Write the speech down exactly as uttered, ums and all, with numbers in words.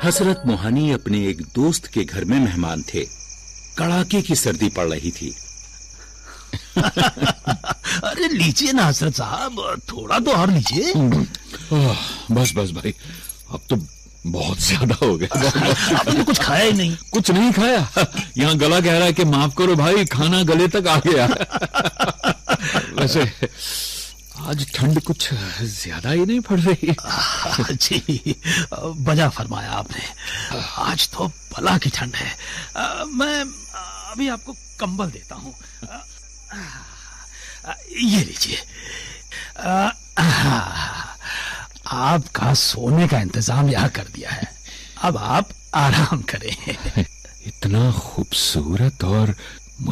हसरत मोहानी अपने एक दोस्त के घर में मेहमान थे। कड़ाके की सर्दी पड़ रही थी। अरे लीजिए ना हसरत साहब, थोड़ा तो और लीजिए। बस बस भाई, अब तो बहुत ज्यादा हो गया। आपने तो कुछ खाया ही नहीं। कुछ नहीं खाया। यहाँ गला कह रहा है कि माफ करो भाई, खाना गले तक आ गया। वैसे आज ठंड कुछ ज्यादा ही नहीं पड़ रही। जी, बजा फरमाया आपने। आज तो भला की ठंड है। आ, मैं अभी आपको कंबल देता हूँ। ये लीजिए। आपका सोने का इंतजाम यहाँ कर दिया है, अब आप आराम करें। इतना खूबसूरत और